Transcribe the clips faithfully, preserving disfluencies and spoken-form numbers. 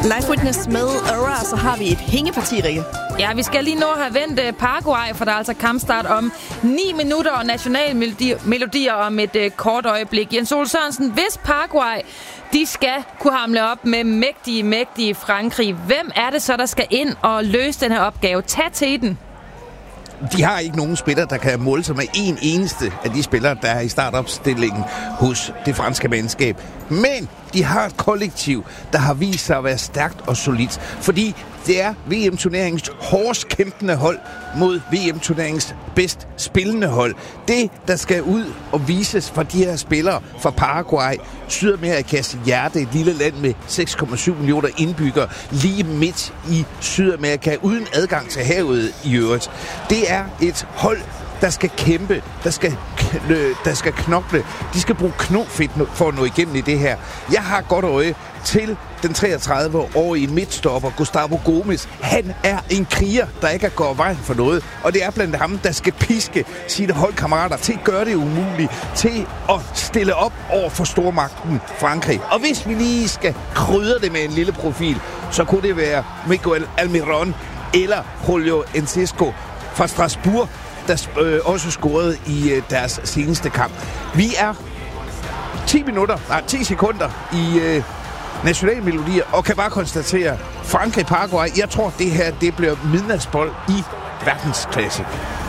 Live Witness med Aura, så har vi et hængeparti, Rikke. Ja, vi skal lige nå at have vendt Paraguay, for der er altså kampstart om ni minutter og nationalmelodier om et uh, kort øjeblik. Jens Ole Sørensen, hvis Paraguay de skal kunne hamle op med mægtige, mægtige Frankrig, hvem er det så, der skal ind og løse den her opgave? Tag til den. De har ikke nogen spillere, der kan måle sig med en eneste af de spillere, der er i startopstillingen hos det franske mandskab. Men de har et kollektiv, der har vist sig at være stærkt og solidt. Fordi det er V M-turneringens hårdest kæmpende hold mod V M-turneringens bedst spillende hold. Det, der skal ud og vises fra de her spillere fra Paraguay, Sydamerikas hjerte, et lille land med seks komma syv millioner indbyggere, lige midt i Sydamerika, uden adgang til havet i øvrigt. Det er et hold, der skal kæmpe, der skal, der skal knokle. De skal bruge knofedt for at nå igennem i det her. Jeg har godt øje til den treogtredive-årige midtstopper Gustavo Gomes. Han er en kriger, der ikke går vejen for noget. Og det er blandt ham, der skal piske sine holdkammerater til at gøre det umuligt, til at stille op over for stormagten Frankrig. Og hvis vi lige skal krydre det med en lille profil, så kunne det være Miguel Almiron eller Julio Enciso fra Strasbourg, der øh, også scorede i øh, deres seneste kamp. Vi er ti minutter, nej, ti sekunder i øh, nationalmelodier, og kan bare konstatere, Frankrig, Paraguay, jeg tror, det her det bliver midnatsbold i verdensklasse.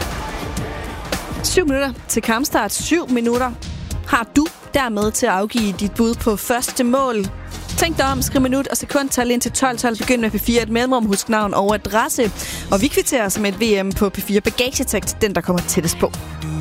Syv minutter til kampstart. Syv minutter har du dermed til at afgive dit bud på første mål. Tænk dig om, skriv minut og sekundtal ind til tolv tolv. Begynd med P fire, et mellemrum, husk navn og adresse. Og vi kvitterer som et V M på P fire bagagetekst, den der kommer tættest på.